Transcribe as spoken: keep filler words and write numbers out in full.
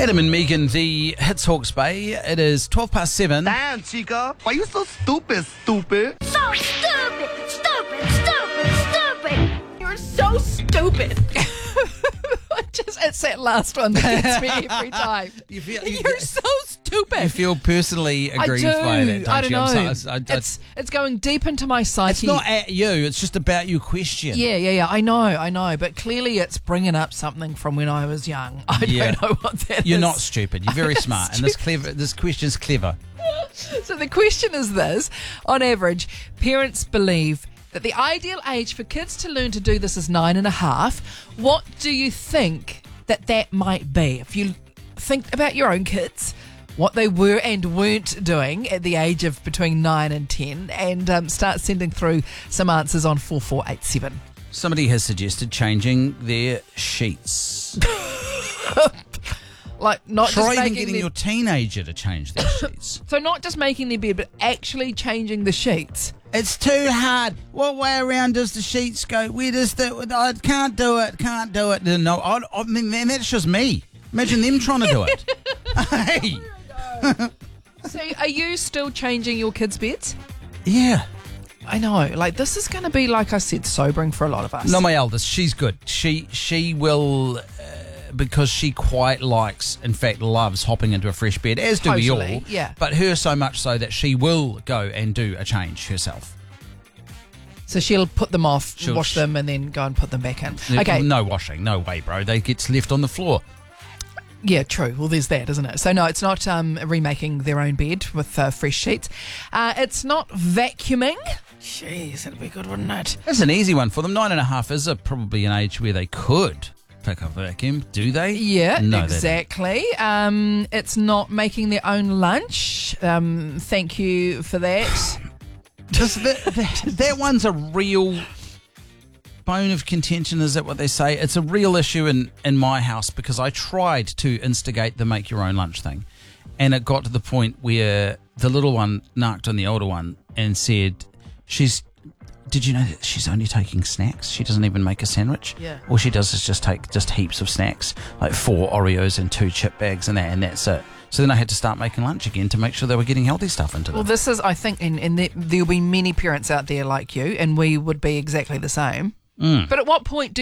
Adam and Megan, the Hits Hawke's Bay. It is twelve past seven. Damn, Chica. Why you so stupid, stupid? So stupid, stupid, stupid, stupid. You're so stupid. Just, it's that last one that gets me every time. You feel, you, You're so stupid. you feel personally I aggrieved do. by that, don't I don't you? know. I'm so- I- I- it's it's going deep into my psyche. it's not at you. It's just about your question. Yeah, yeah, yeah. I know, I know. But clearly it's bringing up something from when I was young. I Yeah. don't know what that You're is. not stupid. You're very smart. And this clever. This question's clever. So the question is this. On average, parents believe that the ideal age for kids to learn to do this is nine and a half. What do you think that that might be? If you think about your own kids, what they were and weren't doing at the age of between nine and ten, and um, start sending through some answers on four four eight seven. Somebody has suggested changing their sheets. Like not Try just even making getting their, your teenager to change their sheets. so not just making their bed, but actually changing the sheets. It's too hard. What way around does the sheets go? Where does the... I can't do it. Can't do it. No, I, I mean, man, that's just me. Imagine them trying to do it. Hey. So are you still changing your kids' beds? Yeah. I know. Like, this is going to be, like I said, sobering for a lot of us. No, my eldest, she's good. She she will, uh, because she quite likes, in fact, loves hopping into a fresh bed, as do we Totally, all. yeah. But her so much so that she will go and do a change herself. So she'll put them off, She'll- wash them, and then go and put them back in. Okay. No washing. No way, bro. They get left on the floor. Yeah, true. Well, there's that, isn't it? So, no, it's not um, remaking their own bed with uh, fresh sheets. Uh, it's not vacuuming. Jeez, that'd be good, wouldn't it? That's an easy one for them. Nine and a half is a, probably an age where they could pick up a vacuum. Do they? Yeah, no, exactly. Um, it's not making their own lunch. Um, thank you for that. Does that, that, that one's a real bone of contention, is that what they say? It's a real issue in, in my house because I tried to instigate the make your own lunch thing, and it got to the point where the little one narked on the older one and said, she's did you know that she's only taking snacks? She doesn't even make a sandwich. Yeah. All she does is just take just heaps of snacks, like four Oreos and two chip bags and that, and that's it. So then I had to start making lunch again to make sure they were getting healthy stuff into them. Well, this is, I think, and, and there, there'll be many parents out there like you, and we would be exactly the same. Mm. But at what point do